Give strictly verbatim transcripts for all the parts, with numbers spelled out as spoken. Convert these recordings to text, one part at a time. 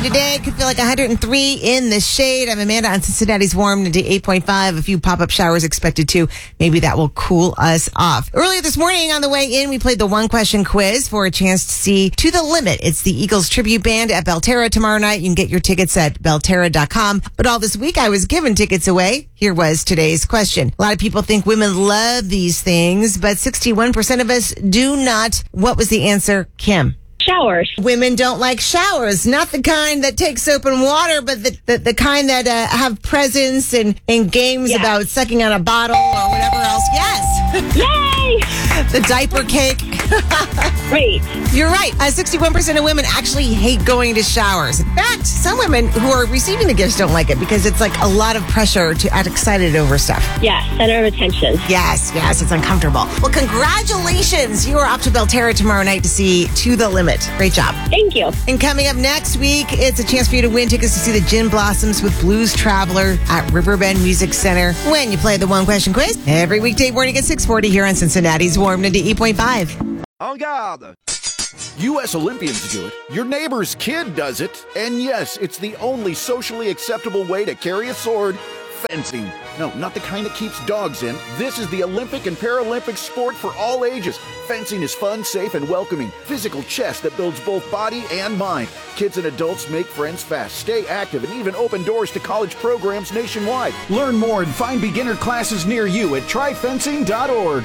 today. Could feel like one hundred three in the shade. I'm Amanda on Cincinnati's Warm ninety-eight point five. A few pop-up showers expected too. Maybe that will cool us off. Earlier this morning on the way in, we played the one-question quiz for a chance to see To the Limit. It's the Eagles tribute band at Belterra tomorrow night. You can get your tickets at belterra dot com. But all this week, I was giving tickets away. Here was today's question. A lot of people think women love these things, but sixty-one percent of us do not. What was the answer, Kim? Showers. Women don't like showers. Not the kind that take soap and water, but the, the, the kind that uh, have presents and, and games Yeah. about sucking on a bottle or whatever else. Yes! Yay! The diaper cake. Great. You're right. Uh, sixty-one percent of women actually hate going to showers. In fact, some women who are receiving the gifts don't like it because it's like a lot of pressure to act excited over stuff. Yeah, center of attention. Yes, yes, it's uncomfortable. Well, congratulations. You are off to Belterra tomorrow night to see To the Limit. Great job. Thank you. And coming up next week, it's a chance for you to win tickets to see the Gin Blossoms with Blues Traveler at Riverbend Music Center when you play the one question quiz every weekday morning at six forty here on Cincinnati's Warm ninety-eight point five. En garde! U S Olympians do it, your neighbor's kid does it, and yes, it's the only socially acceptable way to carry a sword, fencing. No, not the kind that keeps dogs in. This is the Olympic and Paralympic sport for all ages. Fencing is fun, safe, and welcoming. Physical chess that builds both body and mind. Kids and adults make friends fast, stay active, and even open doors to college programs nationwide. Learn more and find beginner classes near you at try fencing dot org.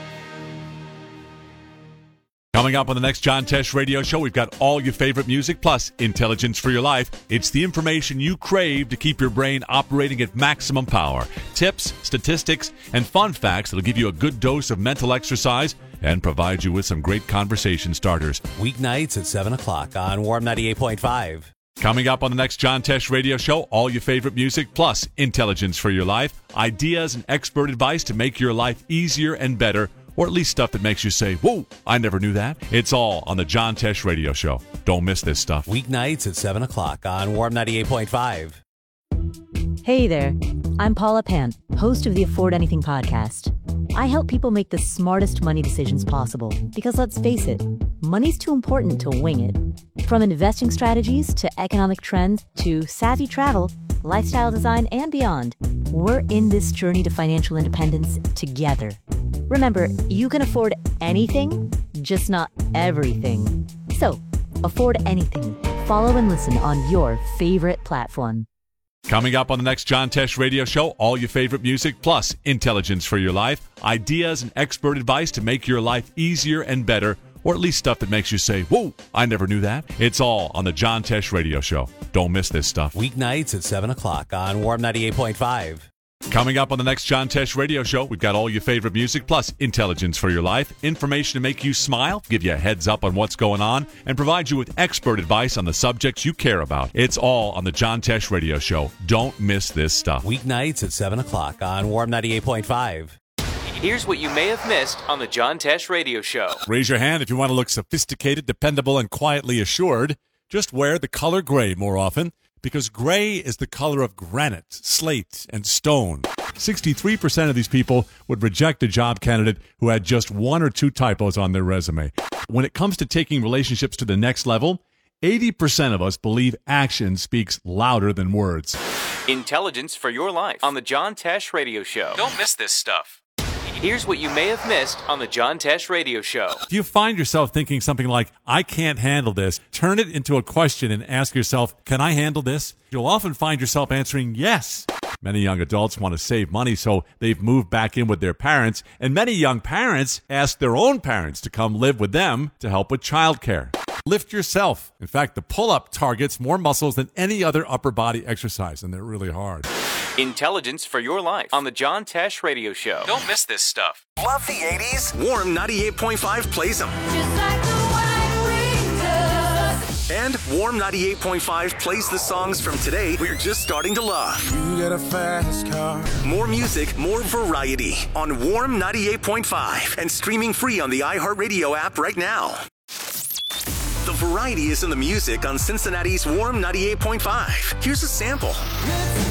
Coming up on the next John Tesh Radio Show, we've got all your favorite music plus intelligence for your life. It's the information you crave to keep your brain operating at maximum power. Tips, statistics, and fun facts that'll give you a good dose of mental exercise and provide you with some great conversation starters. Weeknights at seven o'clock on Warm ninety-eight point five. Coming up on the next John Tesh Radio Show, all your favorite music plus intelligence for your life, ideas and expert advice to make your life easier and better, or at least stuff that makes you say, whoa, I never knew that. It's all on the John Tesh Radio Show. Don't miss this stuff. Weeknights at seven o'clock on Warm ninety-eight point five. Hey there, I'm Paula Pant, host of the Afford Anything podcast. I help people make the smartest money decisions possible because let's face it, money's too important to wing it. From investing strategies to economic trends to savvy travel, lifestyle design, and beyond, we're in this journey to financial independence together. Remember, you can afford anything, just not everything. So, afford anything. Follow and listen on your favorite platform. Coming up on the next John Tesh Radio Show, all your favorite music plus intelligence for your life, ideas and expert advice to make your life easier and better, or at least stuff that makes you say, whoa, I never knew that. It's all on the John Tesh Radio Show. Don't miss this stuff. Weeknights at seven o'clock on Warm ninety-eight point five. Coming up on the next John Tesh Radio Show, we've got all your favorite music plus intelligence for your life, information to make you smile, give you a heads up on what's going on, and provide you with expert advice on the subjects you care about. It's all on the John Tesh Radio Show. Don't miss this stuff. Weeknights at seven o'clock on Warm ninety-eight point five. Here's what you may have missed on the John Tesh Radio Show. Raise your hand if you want to look sophisticated, dependable, and quietly assured. Just wear the color gray more often, because gray is the color of granite, slate, and stone. sixty-three percent of these people would reject a job candidate who had just one or two typos on their resume. When it comes to taking relationships to the next level, eighty percent of us believe action speaks louder than words. Intelligence for your life on the John Tesh Radio Show. Don't miss this stuff. Here's what you may have missed on the John Tesh Radio Show. If you find yourself thinking something like, I can't handle this, turn it into a question and ask yourself, can I handle this? You'll often find yourself answering yes. Many young adults want to save money, so they've moved back in with their parents, and many young parents ask their own parents to come live with them to help with childcare. Lift yourself. In fact, the pull-up targets more muscles than any other upper body exercise, and they're really hard. Intelligence for your life on the John Tesh Radio Show. Don't miss this stuff. Love the eighties? Warm ninety-eight point five plays them. And Warm ninety-eight point five plays the songs from today we're just starting to love. You got a fast car. More music, more variety on Warm ninety-eight point five and streaming free on the iHeartRadio app right now. The variety is in the music on Cincinnati's Warm ninety-eight point five. Here's a sample.